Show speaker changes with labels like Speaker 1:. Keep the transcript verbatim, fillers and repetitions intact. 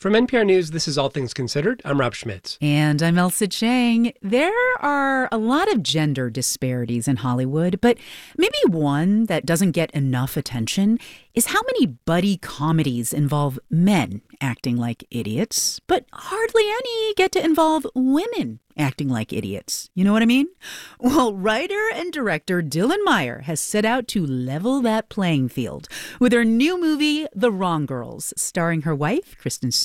Speaker 1: From N P R News, this is All Things Considered. I'm Rob Schmitz.
Speaker 2: And I'm Elsa Chang. There are a lot of gender disparities in Hollywood, but maybe one that doesn't get enough attention is how many buddy comedies involve men acting like idiots, but hardly any get to involve women acting like idiots. You know what I mean? Well, writer and director Dylan Meyer has set out to level that playing field with her new movie, The Wrong Girls, starring her wife, Kristen Stewart,